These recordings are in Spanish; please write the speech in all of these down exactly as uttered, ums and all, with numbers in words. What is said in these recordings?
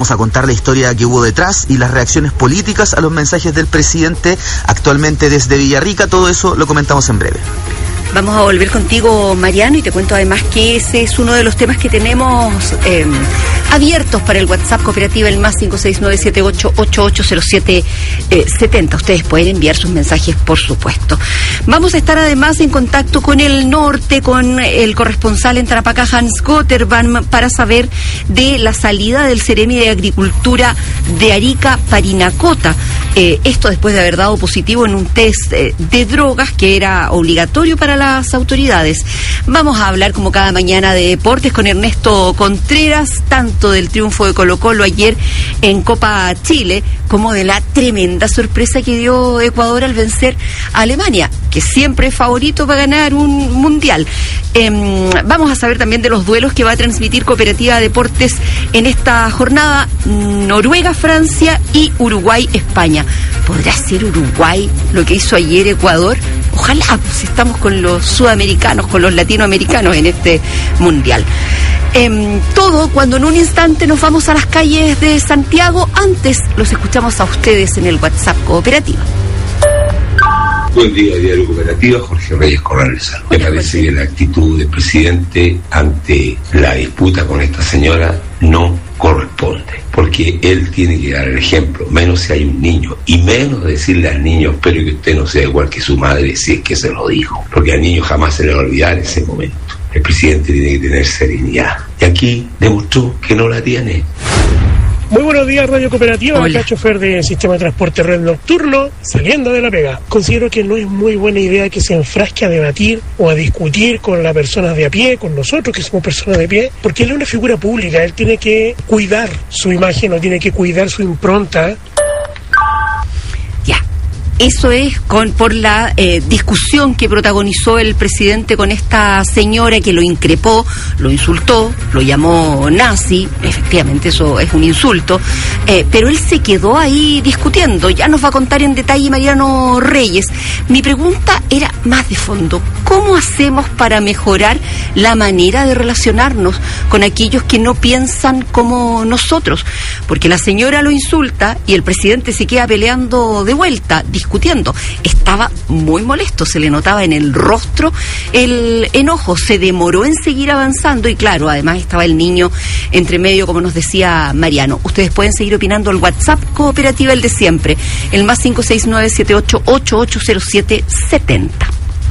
vamos a contar la historia que hubo detrás y las reacciones políticas a los mensajes del presidente actualmente desde Villarrica. Todo eso lo comentamos en breve. Vamos a volver contigo, Mariano, y te cuento además que ese es uno de los temas que tenemos eh, abiertos para el WhatsApp Cooperativa, el más cinco seis nueve siete ocho ocho ocho cero siete siete cero. Ustedes pueden enviar sus mensajes, por supuesto. Vamos a estar además en contacto con el norte, con el corresponsal en Tarapacá, Hans Gotterban, para saber de la salida del Seremi de Agricultura de Arica, Parinacota. Eh, esto después de haber dado positivo en un test eh, de drogas que era obligatorio para las autoridades. Vamos a hablar como cada mañana de deportes con Ernesto Contreras, tanto del triunfo de Colo-Colo ayer en Copa Chile como de la tremenda sorpresa que dio Ecuador al vencer a Alemania, que siempre es favorito para ganar un mundial. Eh, vamos a saber también de los duelos que va a transmitir Cooperativa Deportes en esta jornada: Noruega, Francia y Uruguay, España. ¿Podrá ser Uruguay lo que hizo ayer Ecuador? Ojalá, pues estamos con los sudamericanos, con los latinoamericanos en este mundial. Eh, todo cuando en un instante nos vamos a las calles de Santiago. Antes los escuchamos a ustedes en el WhatsApp Cooperativa. Buen día, Diario Cooperativa. Jorge Reyes Corrales. Me parece que la actitud del presidente ante la disputa con esta señora no corresponde, porque él tiene que dar el ejemplo, menos si hay un niño, y menos decirle al niño: espero que usted no sea igual que su madre, si es que se lo dijo, porque al niño jamás se le va a olvidar ese momento. El presidente tiene que tener serenidad, y aquí demostró que no la tiene. Muy buenos días, Radio Cooperativa. Hola. Acá chofer de Sistema de Transporte Red Nocturno, saliendo de la pega. Considero que no es muy buena idea que se enfrasque a debatir o a discutir con las personas de a pie, con nosotros que somos personas de pie, porque él es una figura pública, él tiene que cuidar su imagen o tiene que cuidar su impronta. Eso es con por la eh, discusión que protagonizó el presidente con esta señora que lo increpó, lo insultó, lo llamó nazi. Efectivamente eso es un insulto, eh, pero él se quedó ahí discutiendo. Ya nos va a contar en detalle Mariano Reyes. Mi pregunta era más de fondo: ¿cómo hacemos para mejorar la manera de relacionarnos con aquellos que no piensan como nosotros? Porque la señora lo insulta y el presidente se queda peleando de vuelta, discutiendo. Estaba muy molesto, se le notaba en el rostro el enojo, se demoró en seguir avanzando y claro, además estaba el niño entre medio, como nos decía Mariano. Ustedes pueden seguir opinando al WhatsApp Cooperativa, el de siempre, el más cinco seis nueve siete ocho ocho ocho cero siete siete cero.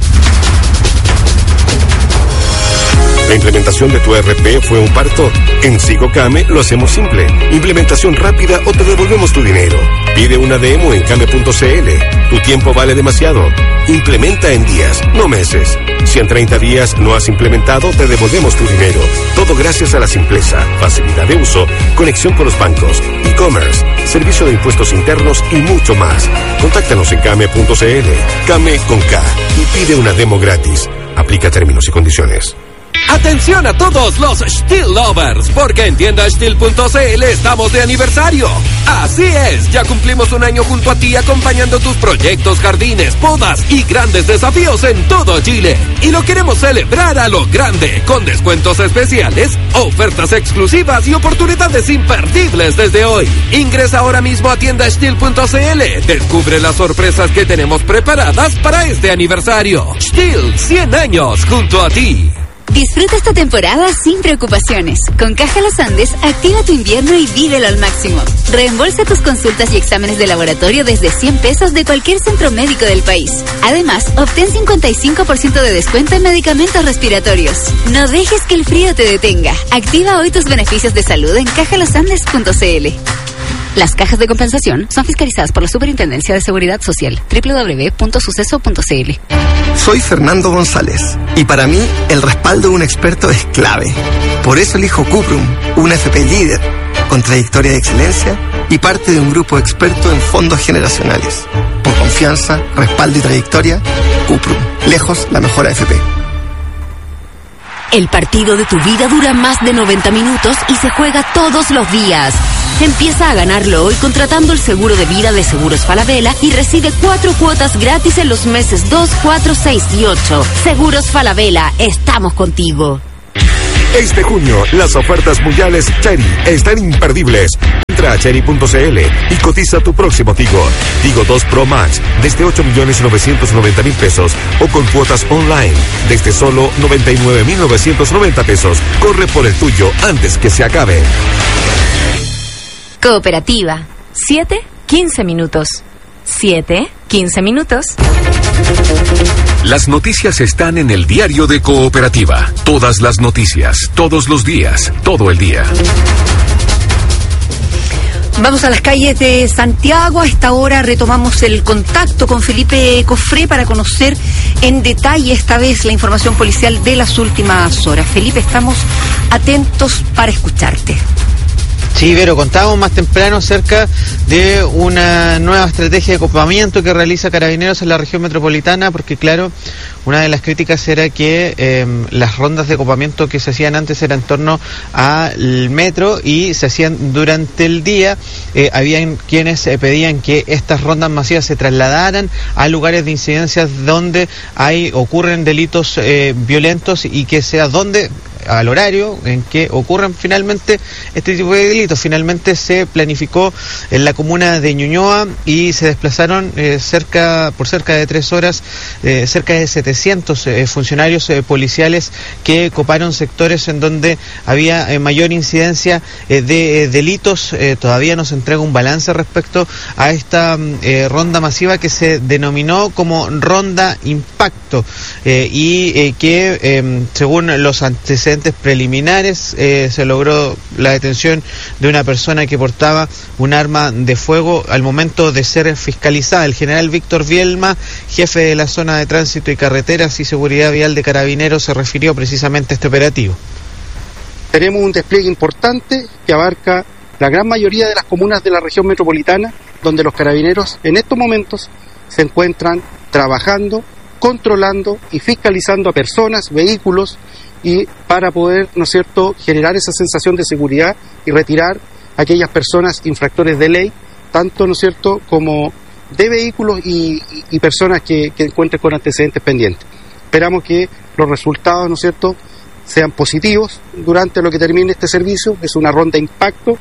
¿La implementación de tu E R P fue un parto? En Sigocame lo hacemos simple. Implementación rápida o te devolvemos tu dinero. Pide una demo en came punto c l. Tu tiempo vale demasiado. Implementa en días, no meses. Si en treinta días no has implementado, te devolvemos tu dinero. Todo gracias a la simpleza, facilidad de uso, conexión con los bancos, e-commerce, servicio de impuestos internos y mucho más. Contáctanos en came punto c l. Came con K y pide una demo gratis. Aplica términos y condiciones. Atención a todos los Stihl Lovers, porque en tienda Stihl punto c l estamos de aniversario. Así es, ya cumplimos un año junto a ti acompañando tus proyectos, jardines, podas y grandes desafíos en todo Chile. Y lo queremos celebrar a lo grande, con descuentos especiales, ofertas exclusivas y oportunidades imperdibles desde hoy. Ingresa ahora mismo a tienda Stihl punto c l. Descubre las sorpresas que tenemos preparadas para este aniversario. Stihl, cien años junto a ti. Disfruta esta temporada sin preocupaciones. Con Caja Los Andes, activa tu invierno y vívelo al máximo. Reembolsa tus consultas y exámenes de laboratorio desde cien pesos de cualquier centro médico del país. Además, obtén cincuenta y cinco por ciento de descuento en medicamentos respiratorios. No dejes que el frío te detenga. Activa hoy tus beneficios de salud en caja los andes punto c l. Las cajas de compensación son fiscalizadas por la Superintendencia de Seguridad Social. doble u doble u doble u punto suceso punto c l. Soy Fernando González y para mí el respaldo de un experto es clave. Por eso elijo Cuprum, una F P líder, con trayectoria de excelencia y parte de un grupo experto en fondos generacionales. Por confianza, respaldo y trayectoria, Cuprum. Lejos la mejor A F P. El partido de tu vida dura más de noventa minutos y se juega todos los días. Empieza a ganarlo hoy contratando el seguro de vida de Seguros Falabella y recibe cuatro cuotas gratis en los meses dos, cuatro, seis y ocho. Seguros Falabella, estamos contigo. Este junio, las ofertas mundiales Chery están imperdibles. Entra a chery punto c l y cotiza tu próximo Tigo. Tigo dos Pro Max desde ocho millones novecientos noventa mil pesos o con cuotas online desde solo noventa y nueve mil novecientos noventa pesos. Corre por el tuyo antes que se acabe. Cooperativa. siete, quince minutos. siete, quince minutos. Las noticias están en el diario de Cooperativa. Todas las noticias, todos los días, todo el día. Vamos a las calles de Santiago. A esta hora retomamos el contacto con Felipe Cofré para conocer en detalle esta vez la información policial de las últimas horas. Felipe, estamos atentos para escucharte. Sí, Vero, contábamos más temprano acerca de una nueva estrategia de copamiento que realiza Carabineros en la región metropolitana, porque claro, una de las críticas era que eh, las rondas de copamiento que se hacían antes eran en torno al metro y se hacían durante el día. Eh, habían quienes eh, pedían que estas rondas masivas se trasladaran a lugares de incidencias donde hay ocurren delitos eh, violentos y que sea donde al horario en que ocurran finalmente este tipo de delitos. Finalmente se planificó en la comuna de Ñuñoa y se desplazaron eh, cerca por cerca de tres horas eh, cerca de setecientos eh, funcionarios eh, policiales que coparon sectores en donde había eh, mayor incidencia eh, de eh, delitos. Eh, todavía no se entrega un balance respecto a esta eh, ronda masiva que se denominó como ronda impacto eh, y eh, que eh, según los antecedentes preliminares eh, se logró la detención de una persona que portaba un arma de fuego al momento de ser fiscalizada. El general Víctor Bielma, jefe de la zona de tránsito y carreteras y seguridad vial de Carabineros, se refirió precisamente a este operativo. Tenemos un despliegue importante que abarca la gran mayoría de las comunas de la región metropolitana, donde los carabineros en estos momentos se encuentran trabajando, controlando y fiscalizando a personas, vehículos, y para poder, ¿no es cierto?, generar esa sensación de seguridad y retirar a aquellas personas infractores de ley, tanto, ¿no es cierto?, como de vehículos y, y, y personas que, que encuentren con antecedentes pendientes. Esperamos que los resultados, ¿no es cierto?, sean positivos durante lo que termine este servicio. Es una ronda impacto.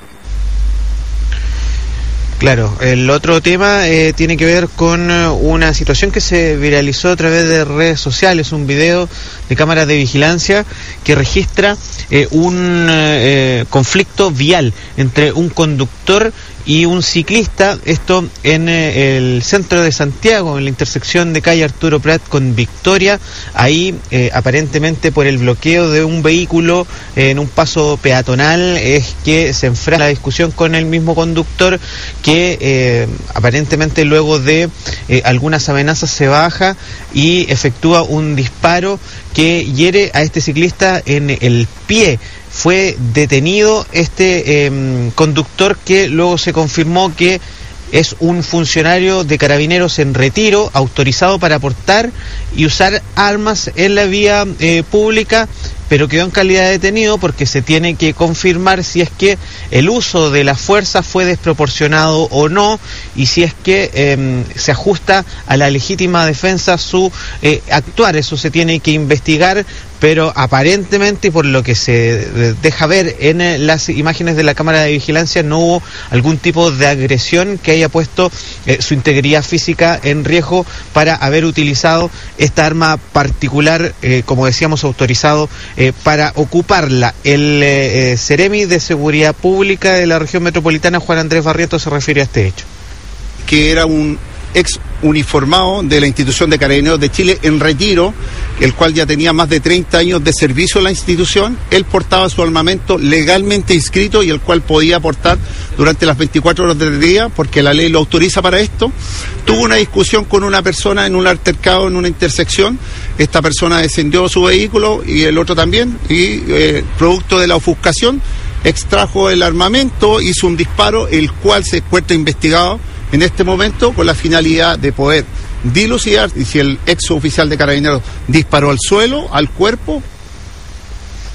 Claro, el otro tema eh, tiene que ver con uh, una situación que se viralizó a través de redes sociales, un video de cámaras de vigilancia que registra eh, un eh, conflicto vial entre un conductor y un ciclista, esto en eh, el centro de Santiago, en la intersección de calle Arturo Prat con Victoria. Ahí eh, aparentemente por el bloqueo de un vehículo eh, en un paso peatonal es que se enfrenta la discusión con el mismo conductor que eh, aparentemente luego de eh, algunas amenazas se baja y efectúa un disparo que hiere a este ciclista en el pie. Fue detenido este eh, conductor, que luego se confirmó que es un funcionario de Carabineros en retiro, autorizado para portar y usar armas en la vía eh, pública, pero quedó en calidad de detenido porque se tiene que confirmar si es que el uso de la fuerza fue desproporcionado o no, y si es que eh, se ajusta a la legítima defensa su eh, actuar. Eso se tiene que investigar, pero aparentemente, por lo que se deja ver en las imágenes de la cámara de vigilancia, no hubo algún tipo de agresión que haya puesto eh, su integridad física en riesgo para haber utilizado esta arma particular, eh, como decíamos, autorizado eh, para ocuparla. El eh, Ceremi de Seguridad Pública de la región metropolitana, Juan Andrés Barrientos, se refiere a este hecho. Que era un ex uniformado de la institución de Carabineros de Chile en retiro, el cual ya tenía más de treinta años de servicio en la institución. Él portaba su armamento legalmente inscrito y el cual podía portar durante las veinticuatro horas del día, porque la ley lo autoriza para esto. Tuvo una discusión con una persona en un altercado en una intersección. Esta persona descendió su vehículo y el otro también, y eh, producto de la ofuscación extrajo el armamento, hizo un disparo, el cual se encuentra investigado en este momento con la finalidad de poder dilucidar si el ex oficial de Carabineros disparó al suelo, al cuerpo.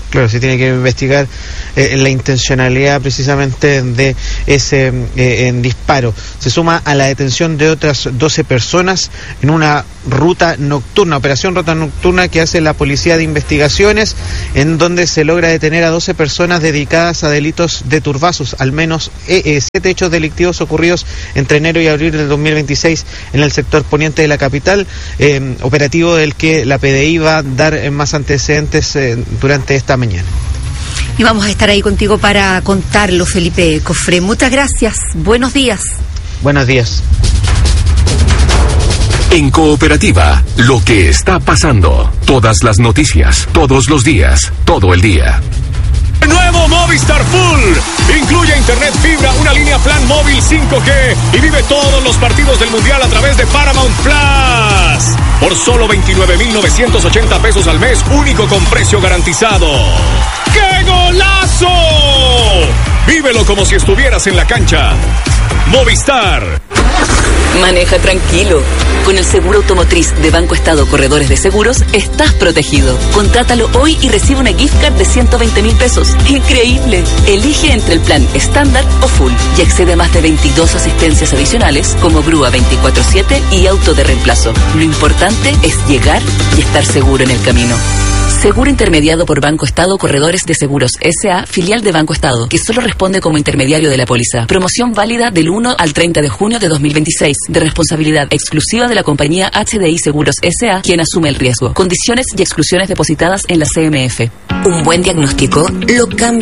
Claro, se tiene que investigar eh, la intencionalidad precisamente de ese eh, en disparo. Se suma a la detención de otras doce personas en una ruta nocturna, operación ruta nocturna que hace la Policía de Investigaciones, en donde se logra detener a doce personas dedicadas a delitos de turbazos, al menos eh, eh, siete hechos delictivos ocurridos entre enero y abril del dos mil veintiséis en el sector poniente de la capital, eh, operativo del que la P D I va a dar eh, más antecedentes eh, durante esta mañana. Y vamos a estar ahí contigo para contarlo, Felipe Cofré. Muchas gracias. Buenos días. Buenos días. En Cooperativa, lo que está pasando. Todas las noticias, todos los días, todo el día. Nuevo Movistar Full. Incluye internet fibra, una línea plan móvil cinco G y vive todos los partidos del Mundial a través de Paramount Plus. Por solo veintinueve mil novecientos ochenta pesos al mes, único con precio garantizado. ¡Qué golazo! Vívelo como si estuvieras en la cancha. Movistar. Maneja tranquilo. Con el seguro automotriz de Banco Estado Corredores de Seguros, estás protegido. Contrátalo hoy y recibe una gift card de ciento veinte mil pesos. ¡Increíble! Elige entre el plan estándar o full y accede a más de veintidós asistencias adicionales como grúa veinticuatro siete y auto de reemplazo. Lo importante es llegar y estar seguro en el camino. Seguro intermediado por Banco Estado Corredores de Seguros S A, filial de Banco Estado, que solo responde como intermediario de la póliza. Promoción válida del uno al treinta de junio de dos mil veintiséis, de responsabilidad exclusiva de la compañía H D I Seguros S A, quien asume el riesgo. Condiciones y exclusiones depositadas en la C M F. Un buen diagnóstico lo cambia